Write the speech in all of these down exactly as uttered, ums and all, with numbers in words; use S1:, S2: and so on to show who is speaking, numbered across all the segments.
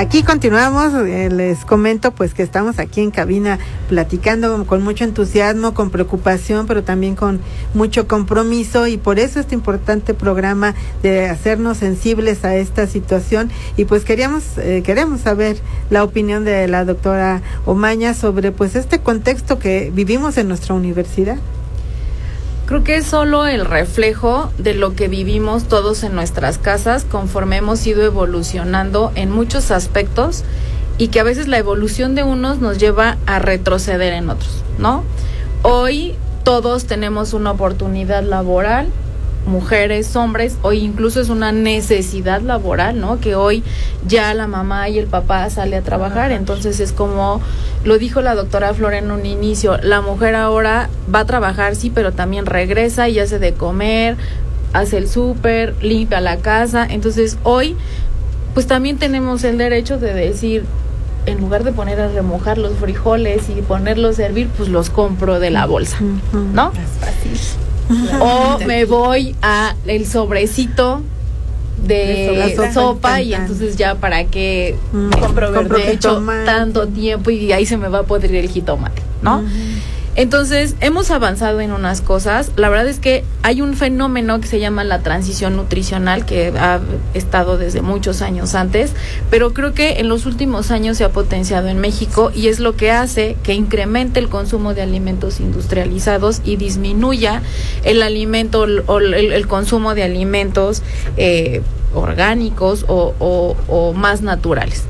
S1: Aquí continuamos, eh, les comento pues que estamos aquí en cabina platicando con mucho entusiasmo, con preocupación, pero también con mucho compromiso, y por eso este importante programa de hacernos sensibles a esta situación. Y pues queríamos eh, queremos saber la opinión de la doctora Omaña sobre pues este contexto que vivimos en nuestra universidad.
S2: Creo que es solo el reflejo de lo que vivimos todos en nuestras casas conforme hemos ido evolucionando en muchos aspectos, y que a veces la evolución de unos nos lleva a retroceder en otros, ¿no? Hoy todos tenemos una oportunidad laboral, mujeres, hombres, hoy incluso es una necesidad laboral, ¿no? Que hoy ya la mamá y el papá sale a trabajar, entonces es como lo dijo la doctora Flor en un inicio, la mujer ahora va a trabajar, sí, pero también regresa y hace de comer, hace el súper, limpia la casa, entonces hoy pues también tenemos el derecho de decir, en lugar de poner a remojar los frijoles y ponerlos a hervir, pues los compro de la bolsa, ¿no? Es fácil. O me voy a el sobrecito de sopa, sopa y entonces ya para qué mm, compro verde hecho tanto tiempo y ahí se me va a podrir el jitomate, ¿no? Uh-huh. Entonces hemos avanzado en unas cosas. La verdad es que hay un fenómeno que se llama la transición nutricional, que ha estado desde muchos años antes, pero creo que en los últimos años se ha potenciado en México, y es lo que hace que incremente el consumo de alimentos industrializados y disminuya el alimento o el, el consumo de alimentos eh, orgánicos o, o, o más naturales.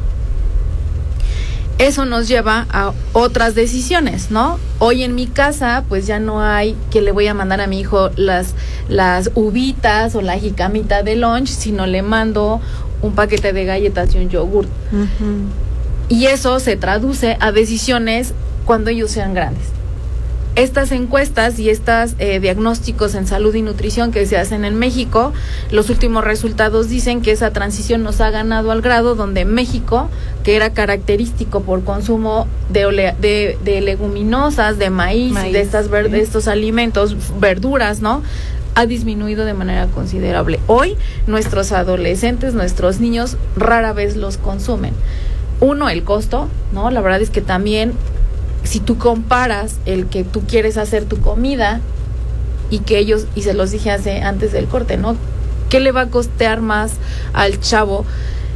S2: Eso nos lleva a otras decisiones, ¿no? Hoy en mi casa, pues ya no hay que le voy a mandar a mi hijo las, las uvitas o la jicamita de lunch, sino le mando un paquete de galletas y un yogurt. Uh-huh. Y eso se traduce a decisiones cuando ellos sean grandes. Estas encuestas y estos eh, diagnósticos en salud y nutrición que se hacen en México, los últimos resultados dicen que esa transición nos ha ganado al grado donde México, que era característico por consumo de, ole, de, de leguminosas, de maíz, maíz de, estas ver, de estos alimentos, verduras, ¿no?, ha disminuido de manera considerable. Hoy nuestros adolescentes, nuestros niños rara vez los consumen. Uno, el costo, ¿no? La verdad es que también, si tú comparas el que tú quieres hacer tu comida y que ellos, y se los dije hace antes del corte, ¿no?, ¿qué le va a costear más al chavo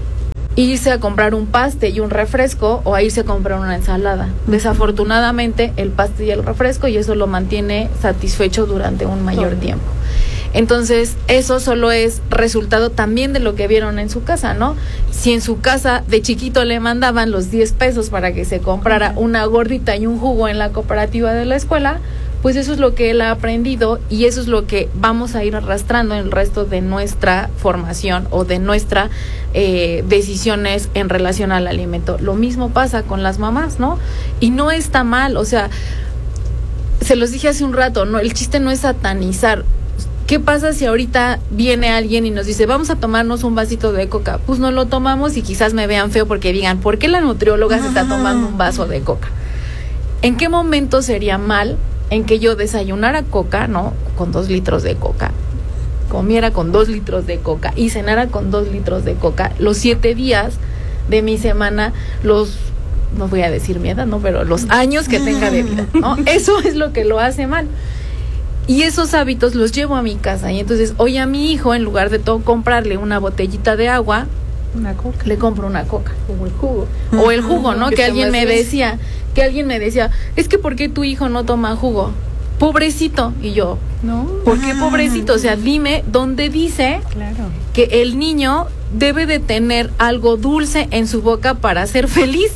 S2: irse a comprar un paste y un refresco o a irse a comprar una ensalada? Desafortunadamente el paste y el refresco, y eso lo mantiene satisfecho durante un mayor sí. tiempo. Entonces, eso solo es resultado también de lo que vieron en su casa, ¿no? Si en su casa de chiquito le mandaban los diez pesos para que se comprara una gordita y un jugo en la cooperativa de la escuela, pues eso es lo que él ha aprendido, y eso es lo que vamos a ir arrastrando en el resto de nuestra formación o de nuestras eh, decisiones en relación al alimento. Lo mismo pasa con las mamás, ¿no? Y no está mal, o sea, se los dije hace un rato, no, el chiste no es satanizar. ¿Qué pasa si ahorita viene alguien y nos dice, vamos a tomarnos un vasito de coca? Pues no lo tomamos y quizás me vean feo porque digan, ¿por qué la nutrióloga se está tomando un vaso de coca? ¿En qué momento sería mal en que yo desayunara coca, ¿no?, con dos litros de coca, comiera con dos litros de coca y cenara con dos litros de coca los siete días de mi semana, los, no voy a decir mi edad, ¿no?, pero los años que tenga de vida, ¿no? Eso es lo que lo hace mal. Y esos hábitos los llevo a mi casa, y entonces hoy a mi hijo, en lugar de todo comprarle una botellita de agua, una coca, le compro una coca o el jugo, o el jugo, ¿no? Que alguien me decía, que alguien me decía, es que ¿por qué tu hijo no toma jugo? Pobrecito. Y yo, no, ¿por qué pobrecito? O sea, dime dónde dice claro. que el niño debe de tener algo dulce en su boca para ser feliz.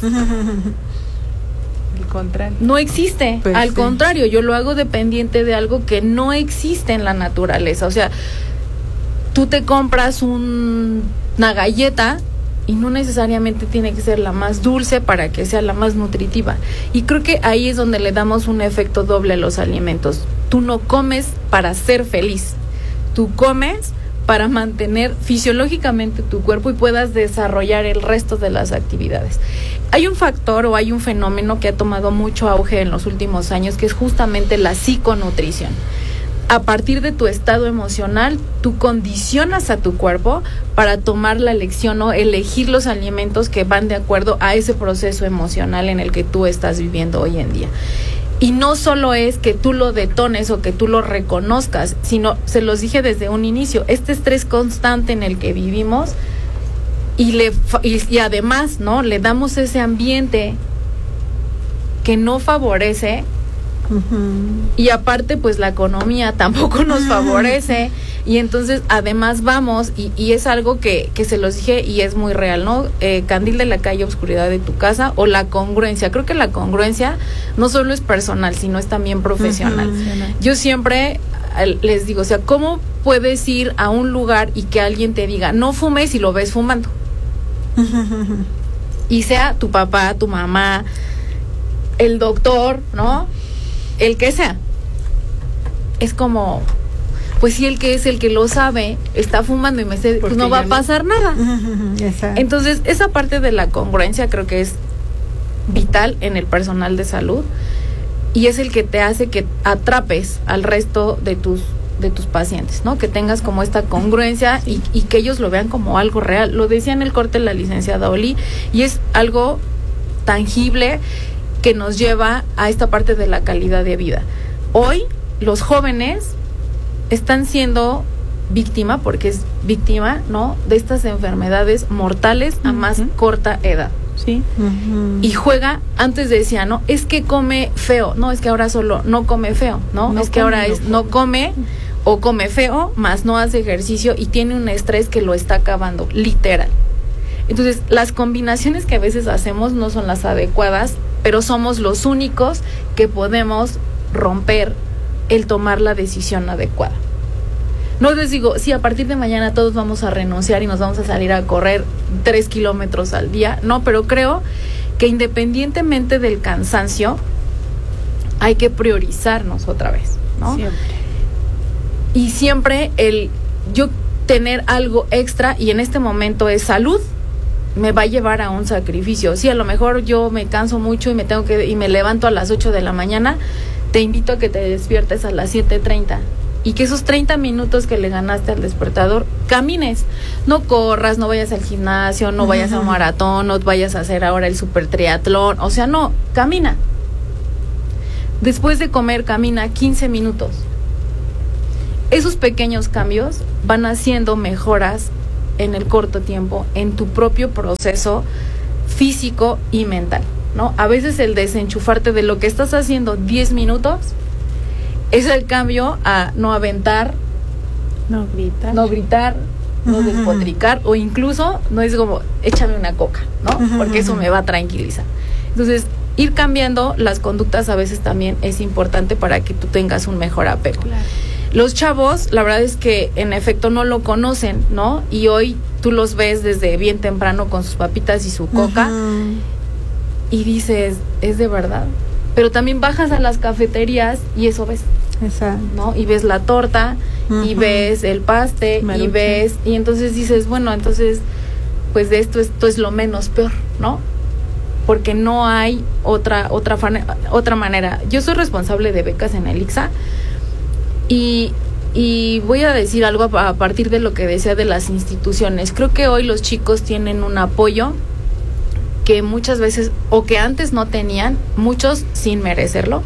S2: Contrario. No existe, pues al sí. contrario, yo lo hago dependiente de algo que no existe en la naturaleza. O sea, tú te compras un, una galleta y no necesariamente tiene que ser la más dulce para que sea la más nutritiva. Y creo que ahí es donde le damos un efecto doble a los alimentos. Tú no comes para ser feliz, tú comes para mantener fisiológicamente tu cuerpo y puedas desarrollar el resto de las actividades. Hay un factor o hay un fenómeno que ha tomado mucho auge en los últimos años, que es justamente la psiconutrición. a partir de tu estado emocional, tú condicionas a tu cuerpo para tomar la elección o elegir los alimentos que van de acuerdo a ese proceso emocional en el que tú estás viviendo hoy en día. Y no solo es que tú lo detones o que tú lo reconozcas, sino, se los dije desde un inicio, este estrés constante en el que vivimos y, le, y, y además, ¿no?, le damos ese ambiente que no favorece. Uh-huh. Y aparte, pues la economía tampoco nos favorece, y entonces además vamos, y, y es algo que, que se los dije y es muy real, ¿no? Eh, candil de la calle, oscuridad de tu casa, o la congruencia. Creo que la congruencia no solo es personal, sino es también profesional. Uh-huh. Yo siempre les digo, o sea, ¿cómo puedes ir a un lugar y que alguien te diga, no fumes, y lo ves fumando? Uh-huh. Y sea tu papá, tu mamá, el doctor, ¿no?, el que sea. Es como, pues si el que es el que lo sabe está fumando y me sé, pues no va a pasar no... nada. Exacto. Entonces, esa parte de la congruencia creo que es vital en el personal de salud, y es el que te hace que atrapes al resto de tus de tus pacientes, ¿no? Que tengas como esta congruencia y, y que ellos lo vean como algo real. Lo decía en el corte la licenciada Oli, y es algo tangible que nos lleva a esta parte de la calidad de vida. Hoy los jóvenes están siendo víctima, porque es víctima, ¿no?, de estas enfermedades mortales a uh-huh. más corta edad. Sí. Uh-huh. Y juega, antes decía, no, es que come feo, no, es que ahora solo no come feo, no, no es que ahora es no come o come feo, más no hace ejercicio y tiene un estrés que lo está acabando, literal. Entonces, las combinaciones que a veces hacemos no son las adecuadas, pero somos los únicos que podemos romper el tomar la decisión adecuada. No les digo, sí, a partir de mañana todos vamos a renunciar y nos vamos a salir a correr tres kilómetros al día. No, pero creo que independientemente del cansancio, hay que priorizarnos otra vez, ¿no? Siempre. Y siempre el yo tener algo extra, y en este momento es salud, me va a llevar a un sacrificio. Sí, a lo mejor yo me canso mucho y me tengo que y me levanto a las ocho de la mañana, te invito a que te despiertes a las siete treinta y que esos treinta minutos que le ganaste al despertador camines, no corras, no vayas al gimnasio, no vayas uh-huh. a un maratón, no vayas a hacer ahora el super triatlón, o sea, no, camina. Después de comer, camina quince minutos. Esos pequeños cambios van haciendo mejoras en el corto tiempo en tu propio proceso físico y mental, ¿no? A veces el desenchufarte de lo que estás haciendo diez minutos es el cambio a no aventar, no gritar, no gritar, no uh-huh. despotricar, o incluso no es como échame una coca, ¿no? Uh-huh. Porque eso me va a tranquilizar. Entonces, ir cambiando las conductas a veces también es importante para que tú tengas un mejor apego. Claro. Los chavos, la verdad es que en efecto no lo conocen, ¿no? Y hoy tú los ves desde bien temprano con sus papitas y su coca uh-huh. y dices, ¿es de verdad? Pero también bajas a las cafeterías y eso ves. Exacto. ¿No? Y ves la torta uh-huh. y ves el paste Marucha. y ves, y entonces dices, bueno, entonces pues de esto esto es lo menos peor, ¿no? Porque no hay otra otra fan, otra manera. Yo soy responsable de becas en el I C S A. Y, y voy a decir algo a, a partir de lo que decía de las instituciones. Creo que hoy los chicos tienen un apoyo que muchas veces, o que antes no tenían, muchos sin merecerlo.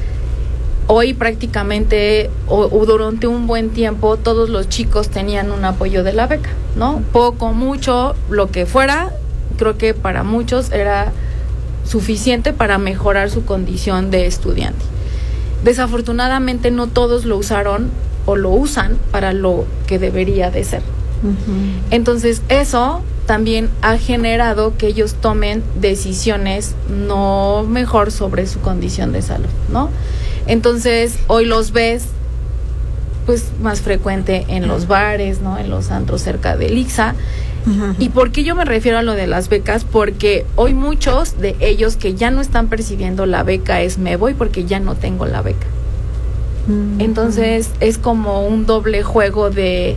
S2: Hoy prácticamente, o, o durante un buen tiempo, todos los chicos tenían un apoyo de la beca, ¿no? Poco, mucho, lo que fuera, creo que para muchos era suficiente para mejorar su condición de estudiante. Desafortunadamente no todos lo usaron o lo usan para lo que debería de ser. Uh-huh. Entonces eso también ha generado que ellos tomen decisiones no mejor sobre su condición de salud, ¿no? Entonces hoy los ves pues más frecuente en los bares, ¿no? En los antros cerca del I C S A. Uh-huh. ¿Y por qué yo me refiero a lo de las becas? Porque hoy muchos de ellos que ya no están percibiendo la beca es me voy porque ya no tengo la beca. Uh-huh. Entonces es como un doble juego de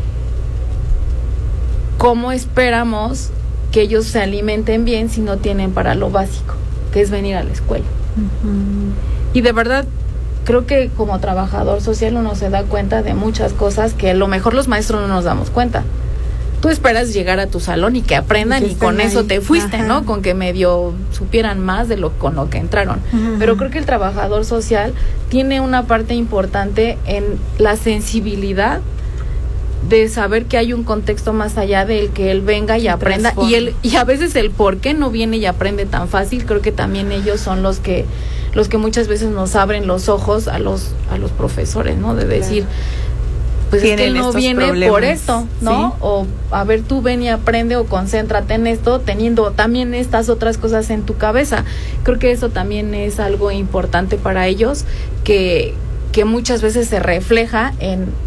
S2: cómo esperamos que ellos se alimenten bien si no tienen para lo básico, que es venir a la escuela. Uh-huh. Y de verdad creo que como trabajador social uno se da cuenta de muchas cosas que a lo mejor los maestros no nos damos cuenta. Tú esperas llegar a tu salón y que aprendan y, y con ahí. Eso te fuiste, Ajá. ¿no? Con que medio supieran más de lo con lo que entraron. Uh-huh. Pero creo que el trabajador social tiene una parte importante en la sensibilidad de saber que hay un contexto más allá del que él venga y aprenda, y él y a veces el por qué no viene y aprende tan fácil. Creo que también ellos son los que los que muchas veces nos abren los ojos a los a los profesores, ¿no? De decir, claro. pues es que él no viene problemas. Por esto, ¿no? Sí. O a ver, tú ven y aprende o concéntrate en esto, teniendo también estas otras cosas en tu cabeza. Creo que eso también es algo importante para ellos, que que muchas veces se refleja en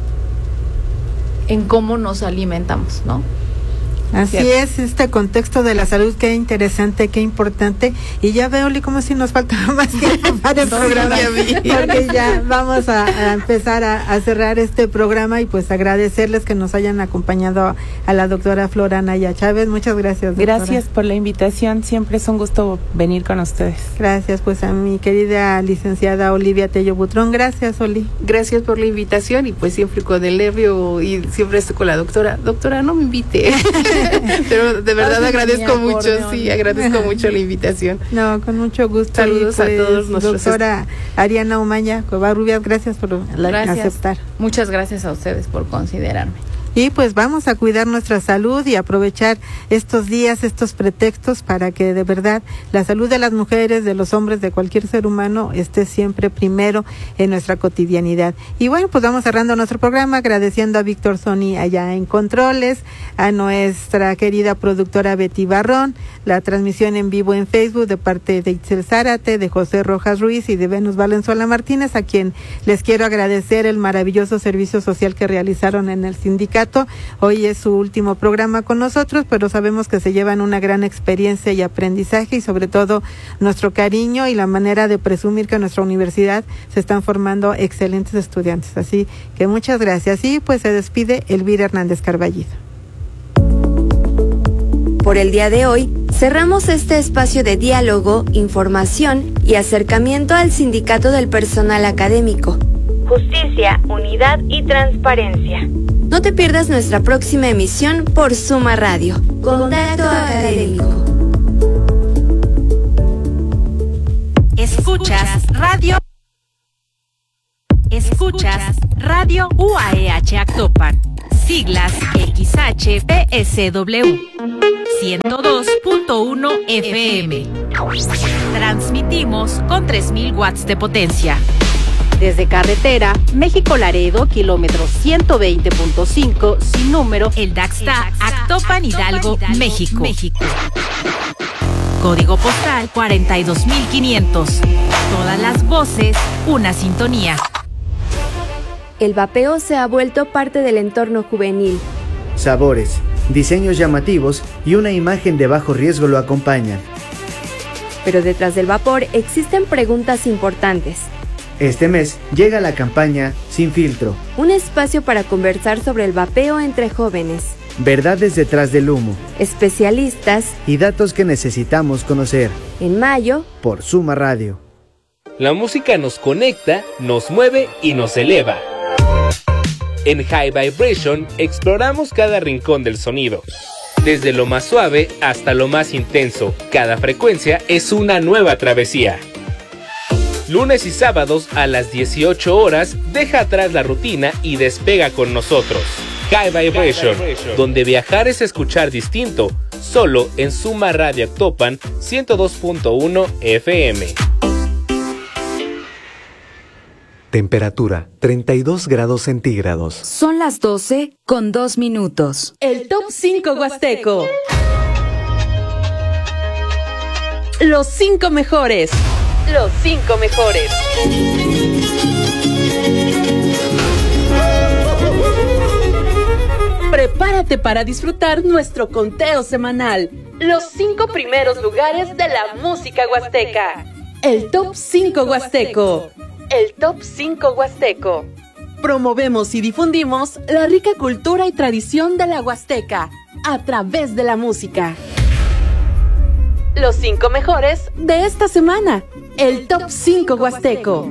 S2: en cómo nos alimentamos, ¿no?
S1: Así ¿Cierto? Es, este contexto de la salud, qué interesante, qué importante, y ya veo, Oli, como si nos falta más tiempo para el programa, porque ya vamos a, a empezar a, a cerrar este programa, y pues agradecerles que nos hayan acompañado a la doctora Flora Anaya Chávez. Muchas gracias, doctora.
S3: Gracias por la invitación, siempre es un gusto venir con ustedes.
S1: Gracias, pues a mi querida licenciada Olivia Tello Butrón. Gracias, Oli.
S4: Gracias por la invitación, y pues siempre con el nervio, y siempre estoy con la doctora. Doctora, no me invite. Pero de verdad Ay, agradezco mucho, acordeón. sí, agradezco mucho la invitación.
S1: No, con mucho gusto.
S4: Saludos pues, a todos nuestros.
S1: Doctora est- Ariana Umaña Covarrubias, gracias por la,
S2: gracias.
S1: aceptar.
S2: Muchas gracias a ustedes por considerarme.
S1: Y pues vamos a cuidar nuestra salud y aprovechar estos días, estos pretextos para que de verdad la salud de las mujeres, de los hombres, de cualquier ser humano esté siempre primero en nuestra cotidianidad. Y bueno, pues vamos cerrando nuestro programa agradeciendo a Víctor Sony allá en Controles, a nuestra querida productora Betty Barrón, la transmisión en vivo en Facebook de parte de Itzel Zárate, de José Rojas Ruiz y de Venus Valenzuela Martínez, a quien les quiero agradecer el maravilloso servicio social que realizaron en el sindicato. Hoy es su último programa con nosotros, pero sabemos que se llevan una gran experiencia y aprendizaje, y sobre todo nuestro cariño y la manera de presumir que en nuestra universidad se están formando excelentes estudiantes. Así que muchas gracias. Y pues se despide Elvira Hernández Carballido.
S5: Por el día de hoy, cerramos este espacio de diálogo, información y acercamiento al Sindicato del Personal Académico. Justicia, unidad y transparencia. No te pierdas nuestra próxima emisión por Suma Radio. Contacto Académico.
S6: Escuchas Radio. Escuchas Radio U A E H Actopan. Siglas X H P S W. ciento dos punto uno F M. Transmitimos con tres mil watts de potencia. Desde carretera, México-Laredo, kilómetro ciento veinte punto cinco, sin número, el Daxta, Actopan, Hidalgo, México. México. Código postal cuarenta y dos mil quinientos. Todas las voces, una sintonía.
S5: El vapeo se ha vuelto parte del entorno juvenil.
S7: Sabores, diseños llamativos y una imagen de bajo riesgo lo acompañan.
S5: Pero detrás del vapor existen preguntas importantes.
S7: Este mes llega la campaña Sin Filtro.
S5: Un espacio para conversar sobre el vapeo entre jóvenes.
S7: Verdades detrás del humo.
S5: Especialistas.
S7: Y datos que necesitamos conocer.
S5: En mayo.
S7: Por Suma Radio.
S8: La música nos conecta, nos mueve y nos eleva. En High Vibration exploramos cada rincón del sonido. Desde lo más suave hasta lo más intenso. Cada frecuencia es una nueva travesía. Lunes y sábados a las dieciocho horas, deja atrás la rutina y despega con nosotros. High Vibration, High Vibration, donde viajar es escuchar distinto, solo en Suma Radio Actopan ciento dos punto uno F M.
S9: Temperatura treinta y dos grados centígrados.
S10: Son las doce con dos minutos.
S11: El Top cinco Huasteco. Los cinco mejores. Los cinco mejores. Prepárate para disfrutar nuestro conteo semanal. Los cinco primeros lugares de la música huasteca. El Top cinco Huasteco. El Top cinco Huasteco. Promovemos y difundimos la rica cultura y tradición de la Huasteca a través de la música. Los cinco mejores de esta semana. el Top cinco Huasteco.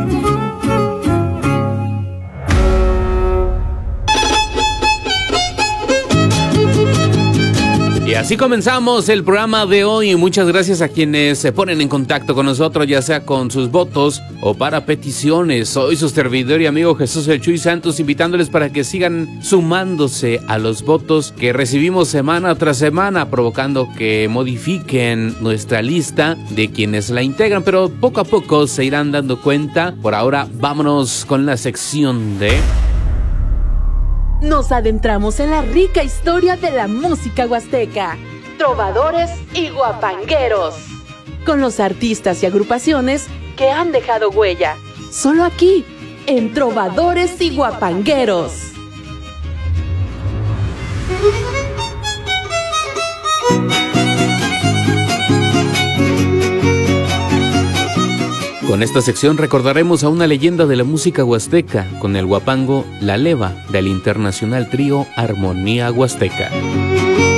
S12: Y así comenzamos el programa de hoy. Muchas gracias a quienes se ponen en contacto con nosotros, ya sea con sus votos o para peticiones. Soy su servidor y amigo Jesús El Chuy Santos, invitándoles para que sigan sumándose a los votos que recibimos semana tras semana, provocando que modifiquen nuestra lista de quienes la integran, pero poco a poco se irán dando cuenta. Por ahora, vámonos con la sección de...
S11: Nos adentramos en la rica historia de la música huasteca, trovadores y guapangueros, con los artistas y agrupaciones que han dejado huella, solo aquí, en Trovadores y Guapangueros.
S12: Con esta sección recordaremos a una leyenda de la música huasteca con el guapango La Leva del internacional trío Armonía Huasteca.